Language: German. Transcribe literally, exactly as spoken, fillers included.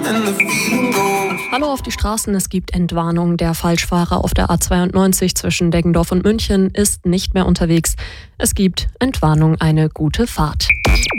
Hallo auf die Straßen, es gibt Entwarnung. Der Falschfahrer auf der A zweiundneunzig zwischen Deggendorf und München ist nicht mehr unterwegs. Es gibt Entwarnung, eine gute Fahrt.